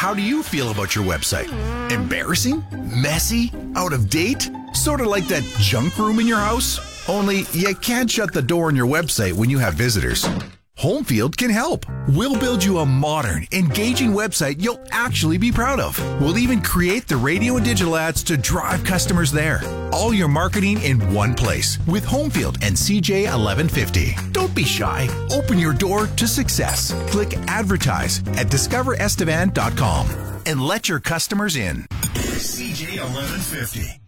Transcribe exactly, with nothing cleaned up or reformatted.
how do you feel about your website? Embarrassing? Messy? Out of date? Sort of like that junk room in your house? Only you can't shut the door on your website when you have visitors. Homefield can help. We'll build you a modern, engaging website you'll actually be proud of. We'll even create the radio and digital ads to drive customers there. All your marketing in one place with Homefield and C J eleven fifty. Don't be shy. Open your door to success. Click advertise at discover estevan dot com and let your customers in. C J eleven fifty.